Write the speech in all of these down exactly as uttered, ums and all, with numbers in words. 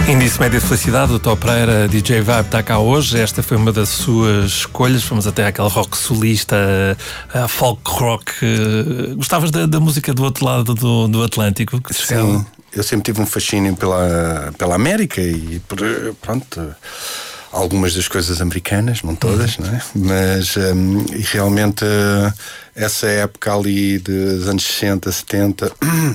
Índice Média de Felicidade, o Tó Pereira, D J Vibe, está cá hoje. Esta foi uma das suas escolhas. Fomos até àquele rock solista, a folk rock. Gostavas da, da música do outro lado do, do Atlântico? Que se Sim, eu sempre tive um fascínio pela, pela América e por, pronto, algumas das coisas americanas, não todas, uhum. não é? Mas um, e realmente essa época ali dos anos sessenta, setenta...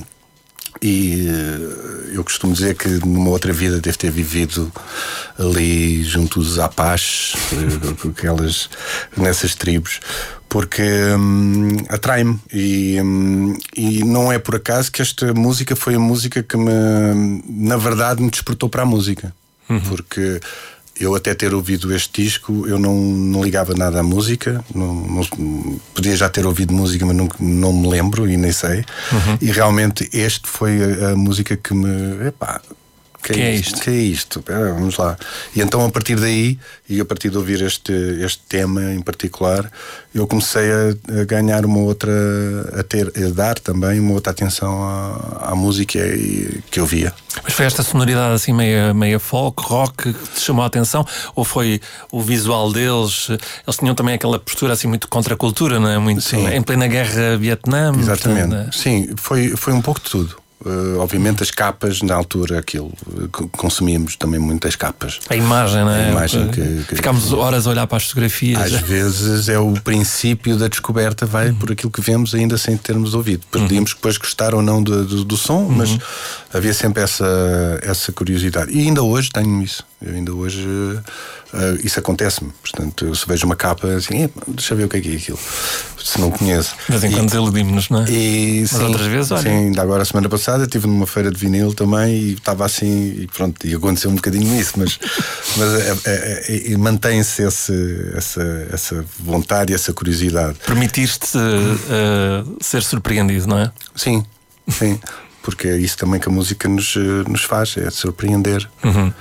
E eu costumo dizer que numa outra vida devo ter vivido ali junto dos Apaches, aquelas, nessas tribos, porque hum, atrai-me e, hum, e não é por acaso que esta música foi a música que me, na verdade, me despertou para a música. Uhum. Porque eu até ter ouvido este disco, eu não, não ligava nada à música, não, não, podia já ter ouvido música, mas não, não me lembro e nem sei. Uhum. E realmente este foi a, a música que me... Epá, que, que é isto? isto? Que é isto? Pera, vamos lá. E então a partir daí, e a partir de ouvir este, este tema em particular, eu comecei a, a ganhar uma outra, a ter, a dar também uma outra atenção à, à música e, que eu via. Mas foi esta sonoridade assim meia, meia folk, rock, que te chamou a atenção? Ou foi o visual deles? Eles tinham também aquela postura assim muito contra a cultura, não é? Muito, Sim. Em plena guerra Vietnã. Exatamente. Portanto, sim, foi, foi um pouco de tudo. Uh, obviamente as capas, na altura aquilo, consumíamos também muitas capas. A imagem, não é? A imagem que, que, Ficámos horas a olhar para as fotografias. Às vezes é o princípio da descoberta, vai uhum. por aquilo que vemos ainda sem termos ouvido. Podíamos uhum. depois gostar ou não do, do, do som, uhum. mas havia sempre essa, essa curiosidade. E ainda hoje tenho isso. Eu ainda hoje uh, isso acontece-me. Portanto, eu se vejo uma capa assim, deixa eu ver o que é que é aquilo, se não conheço. De vez em quando desiludimos-nos, não é? E, mas sim, outras vezes, olha. Sim, ainda agora a semana passada estive numa feira de vinil também e estava assim, e pronto, e aconteceu um bocadinho isso, mas, mas é, é, é, mantém-se esse, essa, essa vontade e essa curiosidade. Permitiste uh, ser surpreendido, não é? Sim, sim, porque é isso também que a música nos, nos faz, é surpreender. Uhum.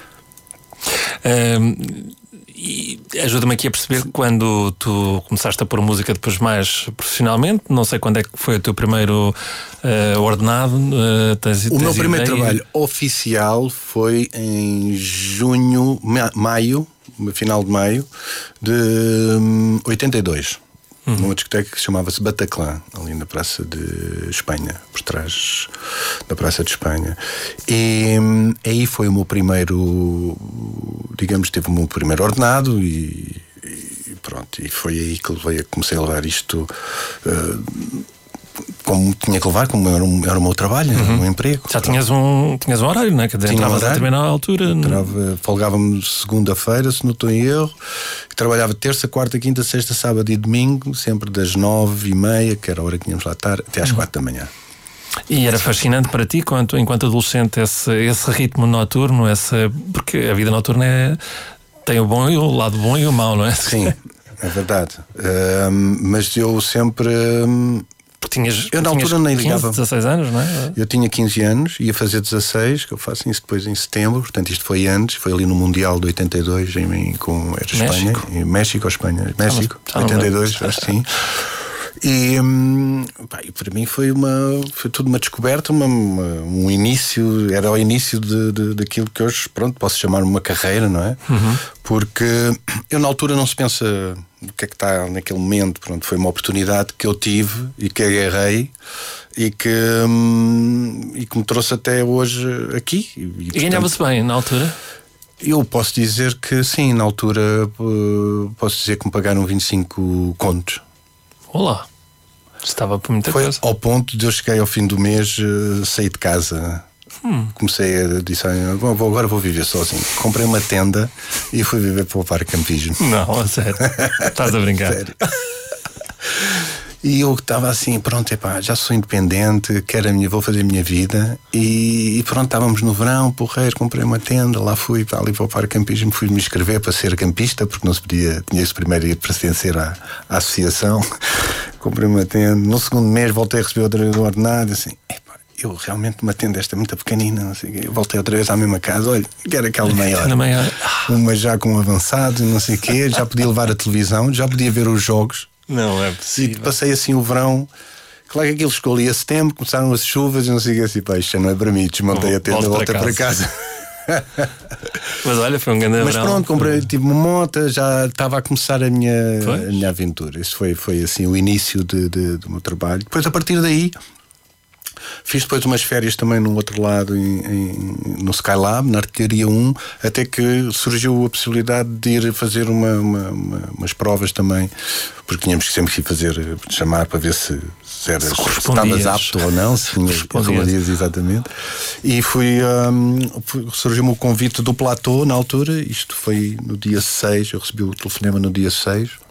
Um, e ajuda-me aqui a perceber quando tu começaste a pôr música depois mais profissionalmente, não sei quando é que foi o teu primeiro uh, ordenado. Uh, tens, o tens meu primeiro ideia? trabalho oficial foi em junho, maio, final de maio de um, oitenta e dois. Uhum. Numa discoteca que chamava-se Bataclan, ali na Praça de Espanha, por trás da Praça de Espanha. E hum, aí foi o meu primeiro, digamos, teve o meu primeiro ordenado e, e pronto, e foi aí que levei, comecei a levar isto uh, como tinha que levar, como era, um, era o meu trabalho, uhum. era o meu emprego. Já tinhas um, tinhas um horário, não é? Quer dizer, entravas um também na altura. Entrava, folgava-me segunda-feira, se não estou em erro, e trabalhava terça, quarta, quinta, sexta, sábado e domingo, sempre das nove e meia, que era a hora que íamos lá estar, até às uhum. quatro da manhã. E era fascinante para ti, enquanto, enquanto adolescente, esse, esse ritmo noturno, essa, porque a vida noturna é, tem o bom e o lado bom e o mau, não é? Sim, é verdade. Uh, mas eu sempre... Um, Porque tinhas, eu na tinhas altura nem ligava. quinze, dezasseis anos, não é? Eu tinha quinze anos, ia fazer dezasseis, que eu faço isso depois em setembro, portanto isto foi antes, foi ali no Mundial de oitenta e dois, em, com, era Espanha, em México ou Espanha? México, ah, oitenta e dois, acho que sim. E, hum, pá, e para mim foi uma foi tudo uma descoberta, uma, uma, um início, era o início de, de, daquilo que hoje, pronto, posso chamar uma carreira, não é? Uhum. Porque eu na altura não se pensa o que é que está naquele momento, pronto, foi uma oportunidade que eu tive e que agarrei e que, hum, e que me trouxe até hoje aqui. E, e, e ganhava-se bem na altura? Eu posso dizer que sim, na altura posso dizer que me pagaram vinte e cinco contos. Olá, estava por muita Foi coisa. Ao ponto de eu cheguei ao fim do mês, uh, sair de casa. Hum. Comecei a dizer, vou, agora vou viver sozinho. Comprei uma tenda e fui viver para o Parque Campismo. Não, a sério. Estás a brincar. Sério. E eu estava assim, pronto, epá, já sou independente, quero a minha, vou fazer a minha vida. E, e pronto, estávamos no verão, porreiro, comprei uma tenda, lá fui para ali para o Parque Campismo, fui me inscrever para ser campista, porque não se podia, tinha esse primeiro ir pertencer à, à associação. Comprei uma tenda, no segundo mês voltei a receber outra vez o ordenado, assim, epá, eu realmente uma tenda esta muito pequenina, não sei o quê. Eu voltei outra vez à mesma casa, olha, quero aquela maior, maior. uma já com avançado, não sei o quê, já podia levar a televisão, já podia ver os jogos. Não é possível. E passei assim o verão. Claro que aquilo chegou ali a setembro, começaram as chuvas e não sei o que assim, pá, isto já não é para mim, desmontei a tenda, voltei para casa. Mas olha, foi um grande Mas verão. pronto, comprei, tive uma moto, já estava a começar a minha, a minha aventura. Isso foi, foi assim o início de, de, do meu trabalho. Depois, a partir daí, fiz depois umas férias também no outro lado, em, em, no Skylab, na Artilharia um, até que surgiu a possibilidade de ir fazer uma, uma, uma, umas provas também, porque tínhamos que sempre que ir fazer, chamar para ver se, se, eras, se estavas apto ou não, se respondias exatamente. E fui, um, surgiu-me o convite do Platô na altura, isto foi no dia seis, eu recebi o telefonema no dia seis.